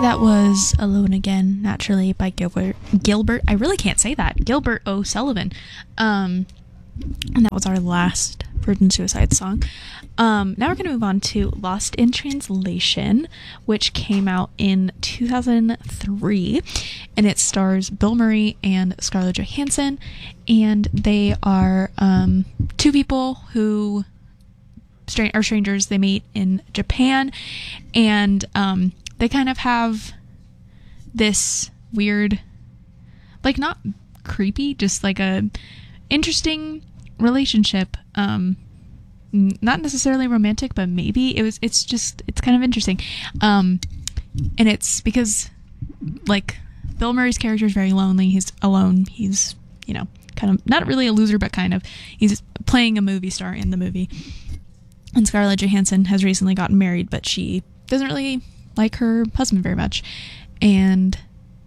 That was Alone Again, Naturally by Gilbert. I really can't say that. Gilbert O'Sullivan. And that was our last Virgin Suicide song. Now we're going to move on to Lost in Translation, which came out in 2003, and it stars Bill Murray and Scarlett Johansson, and they are two people who are strangers. They meet in Japan, and they kind of have this weird, like, not creepy, just like a interesting relationship. Not necessarily romantic, but maybe it's kind of interesting. And it's because, like, Bill Murray's character is very lonely. He's alone. He's, kind of not really a loser, but kind of, he's playing a movie star in the movie. And Scarlett Johansson has recently gotten married, but she doesn't really like her husband very much. And,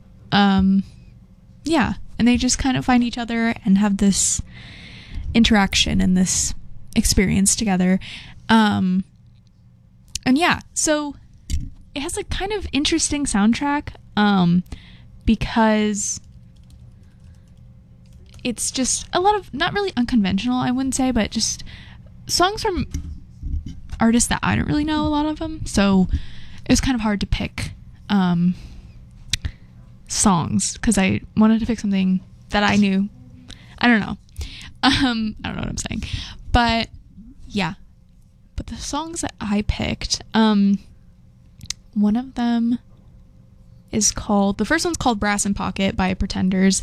yeah. And they just kind of find each other and have this interaction and this experience together. And yeah, so it has a kind of interesting soundtrack, because it's just a lot of, not really unconventional, I wouldn't say, but just songs from artists that I don't really know, a lot of them. So it was kind of hard to pick songs, because I wanted to pick something that I knew. I don't know. I don't know what I'm saying. But yeah. But the songs that I picked, one of them is called, the first one's called Brass in Pocket by Pretenders,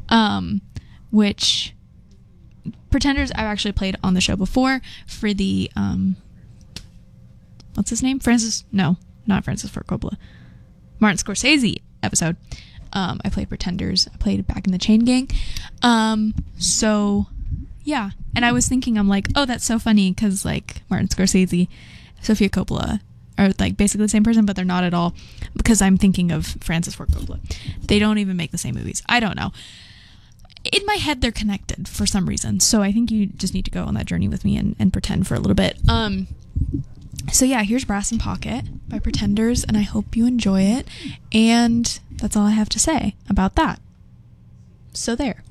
which Pretenders I've actually played on the show before for the, what's his name? Not Francis Ford Coppola. Martin Scorsese episode. I played Pretenders. I played Back in the Chain Gang. So yeah. And I was thinking, I'm like, oh, that's so funny, because, like, Martin Scorsese, Sofia Coppola are, like, basically the same person, but they're not at all, because I'm thinking of Francis Ford Coppola. They don't even make the same movies. I don't know. In my head, they're connected for some reason. So I think you just need to go on that journey with me and pretend for a little bit. So yeah, here's Brass in Pocket by Pretenders, and I hope you enjoy it. And that's all I have to say about that. So there.